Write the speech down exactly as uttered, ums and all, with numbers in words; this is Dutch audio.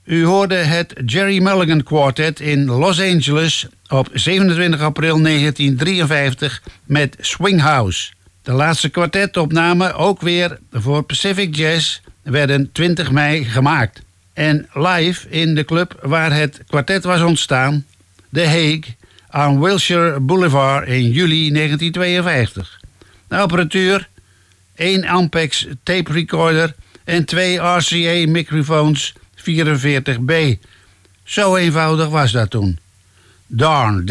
U hoorde het Jerry Mulligan Quartet in Los Angeles op zevenentwintig april negentien drieënvijftig met Swing House. De laatste kwartetopname, ook weer voor Pacific Jazz, werden twintig mei gemaakt. En live in de club waar het kwartet was ontstaan, The Hague, aan Wilshire Boulevard in juli negentien tweeënvijftig. De apparatuur, één Ampex tape recorder en twee R C A microfoons vierenveertig B. Zo eenvoudig was dat toen. Darn,